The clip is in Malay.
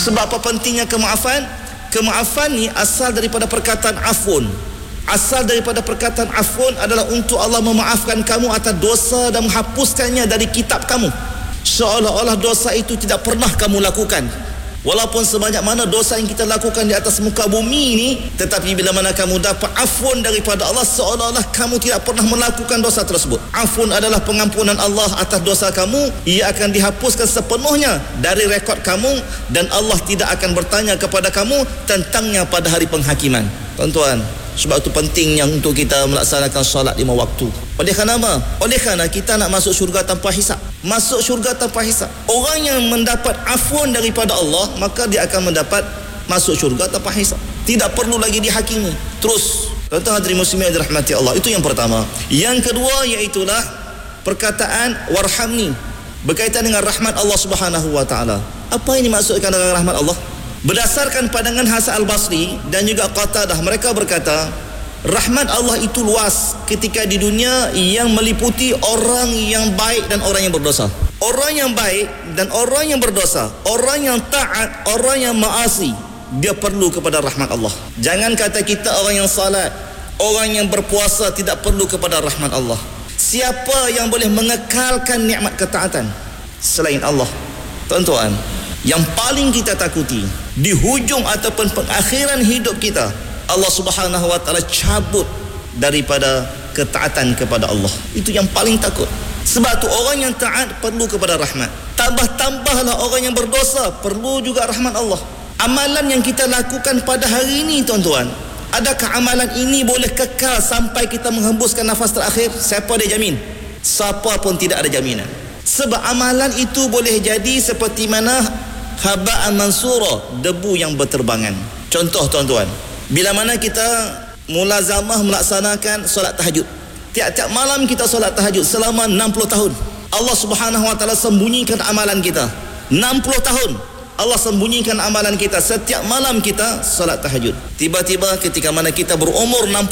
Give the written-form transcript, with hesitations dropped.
Sebab apa pentingnya kemaafan? Kemaafan ni asal daripada perkataan afun. Asal daripada perkataan afun adalah untuk Allah memaafkan kamu atas dosa dan menghapuskannya dari kitab kamu, seolah-olah dosa itu tidak pernah kamu lakukan. Walaupun sebanyak mana dosa yang kita lakukan di atas muka bumi ini, tetapi bila mana kamu dapat afun daripada Allah, seolah-olah kamu tidak pernah melakukan dosa tersebut. Afun adalah pengampunan Allah atas dosa kamu. Ia akan dihapuskan sepenuhnya dari rekod kamu, dan Allah tidak akan bertanya kepada kamu tentangnya pada hari penghakiman. Tuan-tuan, sebab itu pentingnya untuk kita melaksanakan solat 5 waktu. Oleh kerana apa? Oleh kerana kita nak masuk syurga tanpa hisap. Masuk syurga tanpa hisap. Orang yang mendapat afun daripada Allah, maka dia akan mendapat masuk syurga tanpa hisap. Tidak perlu lagi dihakimi. Terus, tuan-tuan hadirin muslimin yang dirahmati Allah. Itu yang pertama. Yang kedua iaitulah perkataan warhamni, berkaitan dengan rahmat Allah Subhanahu wa taala. Apa yang dimaksudkan dengan rahmat Allah? Berdasarkan pandangan Hasan Al-Basri dan juga Qatadah, mereka berkata rahmat Allah itu luas ketika di dunia yang meliputi orang yang baik dan orang yang berdosa. Orang yang baik dan orang yang berdosa, orang yang taat, orang yang maasi, dia perlu kepada rahmat Allah. Jangan kata kita orang yang salat, orang yang berpuasa tidak perlu kepada rahmat Allah. Siapa yang boleh mengekalkan nikmat ketaatan selain Allah? Tuan-tuan, yang paling kita takuti di hujung ataupun pengakhiran hidup kita, Allah Subhanahu wa taala cabut daripada ketaatan kepada Allah. Itu yang paling takut. Sebab tu orang yang taat perlu kepada rahmat. Tambah-tambahlah orang yang berdosa perlu juga rahmat Allah. Amalan yang kita lakukan pada hari ini, tuan-tuan, adakah amalan ini boleh kekal sampai kita menghembuskan nafas terakhir? Siapa dia jamin? Siapa pun tidak ada jaminan. Sebab amalan itu boleh jadi seperti mana haba'an mansura, debu yang berterbangan. Contoh, tuan-tuan, bila mana kita mulazamah melaksanakan solat tahajud, tiap-tiap malam kita solat tahajud selama 60 tahun, Allah Subhanahu wa taala sembunyikan amalan kita. 60 tahun Allah sembunyikan amalan kita. Setiap malam kita solat tahajud. Tiba-tiba ketika mana kita berumur 60